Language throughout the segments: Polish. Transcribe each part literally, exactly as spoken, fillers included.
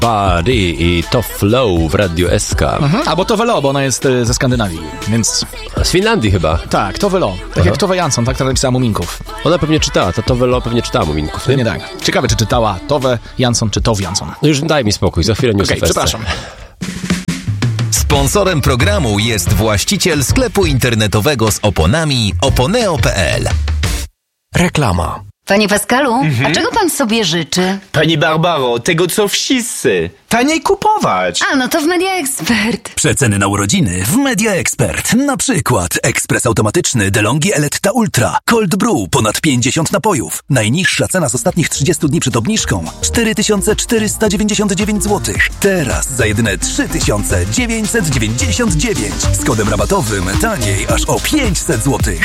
Party i To Flow w Radio S K. Mhm, albo To Velo, bo ona jest y, ze Skandynawii, więc... Z Finlandii chyba. Tak, To Velo. Tak Aha. jak Tove Jansson, tak, która napisała Muminków. Ona pewnie czytała, to To Velo pewnie czytała Muminków. Nie, nie tak. Ciekawe, czy czytała Tove Jansson, czy Tove Jansson. No już daj mi spokój, za chwilę news. Okej, przepraszam. Sponsorem programu jest właściciel sklepu internetowego z oponami oponeo kropka p l. Reklama. Panie Pascalu, mhm. a czego pan sobie życzy? Pani Barbaro, tego co wszyscy. Taniej kupować. A, no to w Media Expert. Przeceny na urodziny w Media Expert. Na przykład ekspres automatyczny DeLonghi Eletta Ultra. Cold Brew, ponad pięćdziesiąt napojów. Najniższa cena z ostatnich trzydziestu dni przed obniżką. cztery tysiące czterysta dziewięćdziesiąt dziewięć złotych. Teraz za jedyne trzy tysiące dziewięćset dziewięćdziesiąt dziewięć. Z kodem rabatowym taniej aż o pięćset złotych.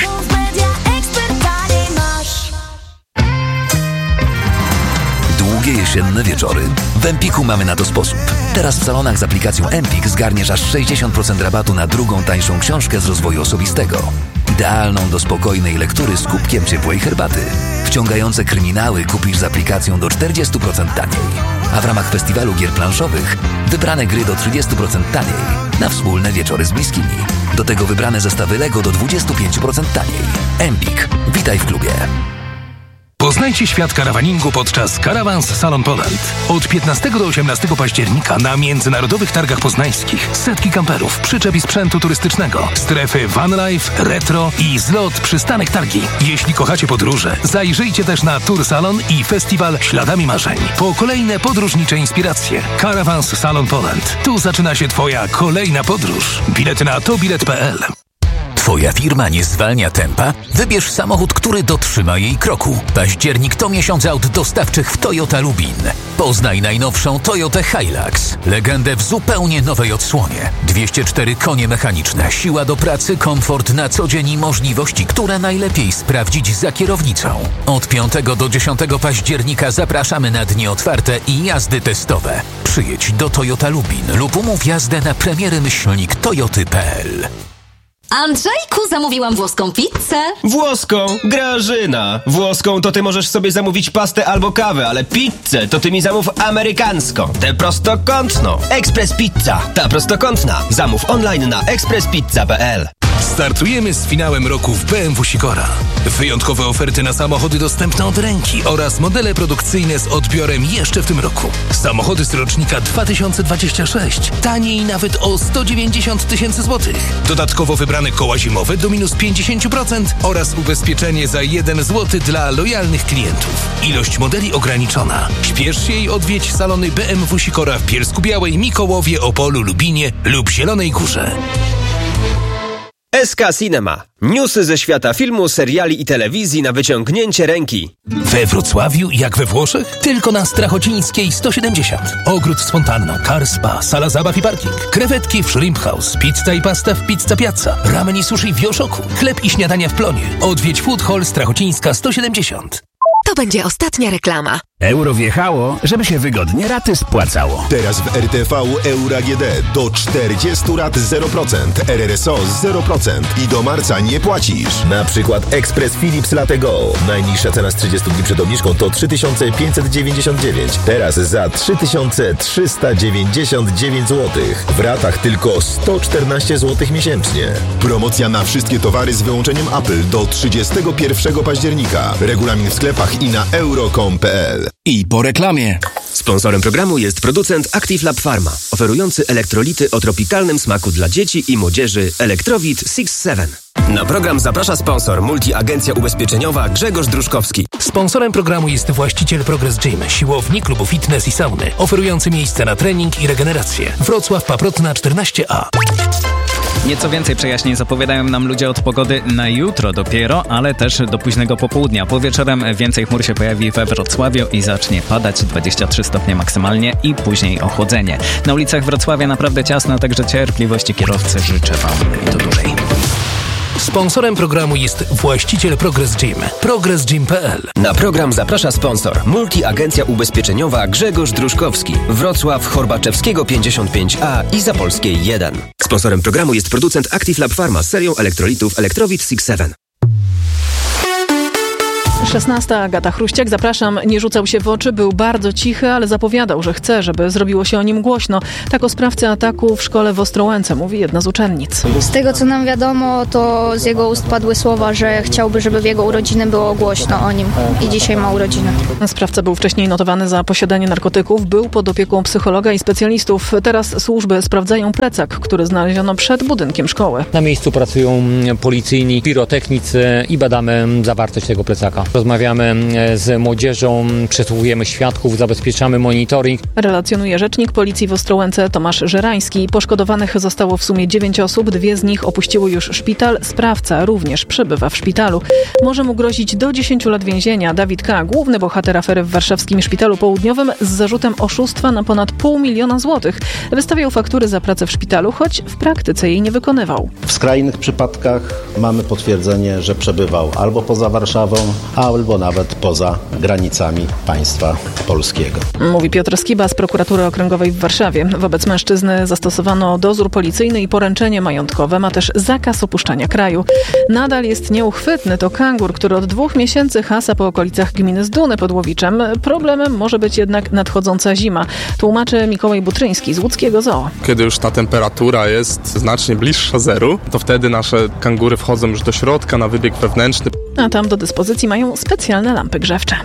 Długie jesienne wieczory? W Empiku mamy na to sposób. Teraz w salonach z aplikacją Empik zgarniesz aż sześćdziesiąt procent rabatu na drugą tańszą książkę z rozwoju osobistego. Idealną do spokojnej lektury z kubkiem ciepłej herbaty. Wciągające kryminały kupisz z aplikacją do czterdzieści procent taniej. A w ramach festiwalu gier planszowych wybrane gry do trzydzieści procent taniej. Na wspólne wieczory z bliskimi. Do tego wybrane zestawy Lego do dwadzieścia pięć procent taniej. Empik. Witaj w klubie. Poznajcie świat karawaningu podczas Caravans Salon Poland. Od piętnastego do osiemnastego października na międzynarodowych targach poznańskich setki kamperów, przyczep i sprzętu turystycznego, strefy van life, retro i zlot przystanek targi. Jeśli kochacie podróże, zajrzyjcie też na Tour Salon i festiwal Śladami Marzeń. Po kolejne podróżnicze inspiracje. Caravans Salon Poland. Tu zaczyna się Twoja kolejna podróż. Bilety na tobilet kropka p l. Twoja firma nie zwalnia tempa? Wybierz samochód, który dotrzyma jej kroku. Październik to miesiąc aut dostawczych w Toyota Lubin. Poznaj najnowszą Toyotę Hilux. Legendę w zupełnie nowej odsłonie. dwieście cztery konie mechaniczne, siła do pracy, komfort na co dzień i możliwości, które najlepiej sprawdzić za kierownicą. Od piątego do dziesiątego października zapraszamy na dni otwarte i jazdy testowe. Przyjedź do Toyota Lubin lub umów jazdę na premiery myślnik toyoty kropka p l. Andrzejku, zamówiłam włoską pizzę. Włoską? Grażyna. Włoską to ty możesz sobie zamówić pastę albo kawę, ale pizzę to ty mi zamów amerykańską. Tę prostokątną. Express Pizza. Ta prostokątna. Zamów online na express pizza kropka p l. Startujemy z finałem roku w B M W Sikora. Wyjątkowe oferty na samochody dostępne od ręki oraz modele produkcyjne z odbiorem jeszcze w tym roku. Samochody z rocznika dwa tysiące dwudziestego szóstego. Taniej nawet o sto dziewięćdziesiąt tysięcy złotych. Dodatkowo wybrane koła zimowe do minus pięćdziesiąt procent oraz ubezpieczenie za jeden złoty dla lojalnych klientów. Ilość modeli ograniczona. Śpiesz się i odwiedź salony B M W Sikora w Bielsku-Białej, Mikołowie, Opolu, Lubinie lub Zielonej Górze. S K Cinema. Newsy ze świata filmu, seriali i telewizji na wyciągnięcie ręki. We Wrocławiu jak we Włoszech? Tylko na Strachocińskiej sto siedemdziesiąt. Ogród z fontanną, car spa, sala zabaw i parking. Krewetki w Shrimp House, pizza i pasta w Pizza Piazza. Ramen i sushi w Joszoku. Chleb i śniadania w Plonie. Odwiedź Food Hall Strachocińska sto siedemdziesiąt. To będzie ostatnia reklama. Euro wjechało, żeby się wygodnie raty spłacało. Teraz w R T V Euro A G D do czterdziestu rat zero procent, R R S O zero procent i do marca nie płacisz. Na przykład Express Philips Latte Go. Najniższa cena z trzydziestu dni przed obniżką to trzy tysiące pięćset dziewięćdziesiąt dziewięć. Teraz za trzy tysiące trzysta dziewięćdziesiąt dziewięć złotych. W ratach tylko sto czternaście złotych miesięcznie. Promocja na wszystkie towary z wyłączeniem Apple do trzydziestego pierwszego października. Regulamin w sklepach i na euro kropka com kropka p l. I po reklamie. Sponsorem programu jest producent Active Lab Pharma, oferujący elektrolity o tropikalnym smaku dla dzieci i młodzieży Electrowit six seven. Na program zaprasza sponsor Multiagencja Ubezpieczeniowa Grzegorz Druszkowski. Sponsorem programu jest właściciel Progress Gym, siłowni, klubu fitness i sauny, oferujący miejsca na trening i regenerację. Wrocław, Paprotna czternaście A. Nieco więcej przejaśnień zapowiadają nam ludzie od pogody na jutro dopiero, ale też do późnego popołudnia. Po wieczorem więcej chmur się pojawi we Wrocławiu i zacznie padać, dwadzieścia trzy stopnie maksymalnie i później ochłodzenie. Na ulicach Wrocławia naprawdę ciasno, także cierpliwości kierowcy życzę Wam i do dłużej. Sponsorem programu jest właściciel Progress Gym. progress gym kropka p l. Na program zaprasza sponsor Multiagencja Ubezpieczeniowa Grzegorz Druszkowski. Wrocław, Horbaczewskiego pięćdziesiąt pięć A i Zapolskiej jeden. Sponsorem programu jest producent Active Lab Pharma z serią elektrolitów Electrowit six seven. szesnasta. Agata Chruściak, zapraszam. Nie rzucał się w oczy, był bardzo cichy, ale zapowiadał, że chce, żeby zrobiło się o nim głośno. Tak o sprawcy ataku w szkole w Ostrołęce mówi jedna z uczennic. Z tego, co nam wiadomo, to z jego ust padły słowa, że chciałby, żeby w jego urodziny było głośno o nim i dzisiaj ma urodziny. Sprawca był wcześniej notowany za posiadanie narkotyków, był pod opieką psychologa i specjalistów. Teraz służby sprawdzają plecak, który znaleziono przed budynkiem szkoły. Na miejscu pracują policyjni, pirotechnicy i badamy zawartość tego plecaka. Rozmawiamy z młodzieżą, przesłuchujemy świadków, zabezpieczamy monitoring. Relacjonuje rzecznik policji w Ostrołęce Tomasz Żerański. Poszkodowanych zostało w sumie dziewięć osób, dwie z nich opuściły już szpital. Sprawca również przebywa w szpitalu. Może mu grozić do dziesięciu lat więzienia. Dawid K., główny bohater afery w warszawskim Szpitalu Południowym z zarzutem oszustwa na ponad pół miliona złotych. Wystawiał faktury za pracę w szpitalu, choć w praktyce jej nie wykonywał. W skrajnych przypadkach mamy potwierdzenie, że przebywał albo poza Warszawą, albo nawet poza granicami państwa polskiego. Mówi Piotr Skiba z Prokuratury Okręgowej w Warszawie. Wobec mężczyzny zastosowano dozór policyjny i poręczenie majątkowe. Ma też zakaz opuszczania kraju. Nadal jest nieuchwytny. To kangur, który od dwóch miesięcy hasa po okolicach gminy Zduny pod Łowiczem. Problemem może być jednak nadchodząca zima. Tłumaczy Mikołaj Butryński z łódzkiego zoo. Kiedy już ta temperatura jest znacznie bliższa zeru, to wtedy nasze kangury wchodzą już do środka na wybieg wewnętrzny. A tam do dyspozycji mają specjalne lampy grzewcze.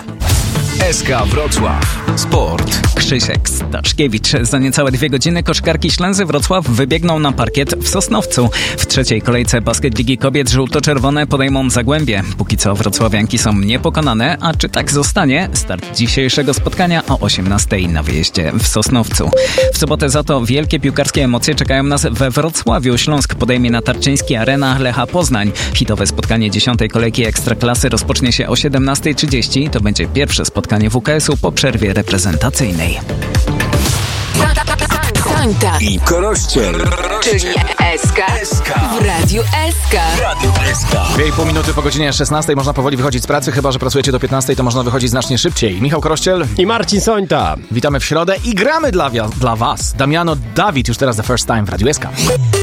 S K Wrocław. Sport. Krzysiek Staczkiewicz. Za niecałe dwie godziny koszkarki Ślęzy Wrocław wybiegną na parkiet w Sosnowcu. W trzeciej kolejce Basket Ligi Kobiet żółto-czerwone podejmą Zagłębie. Póki co wrocławianki są niepokonane, a czy tak zostanie? Start dzisiejszego spotkania o osiemnastej na wyjeździe w Sosnowcu. W sobotę za to wielkie piłkarskie emocje czekają nas we Wrocławiu. Śląsk podejmie na Tarczyńskiej Arena Lecha Poznań. Hitowe spotkanie dziesiątej kolejki Ekstraklasy rozpocznie się o siedemnastej trzydzieści. To będzie pierwsze spotkanie W K S-u po przerwie reprezentacyjnej. Santa i Korościel, czyli S K w Radiu S K. Dwie i pół minuty po godzinie szesnastej można powoli wychodzić z pracy, chyba że pracujecie do piętnastej, to można wychodzić znacznie szybciej. Michał Korościel i Marcin Sońta. Witamy w środę i gramy dla, dla was. Damiano Dawid już teraz the first time w Radiu S K.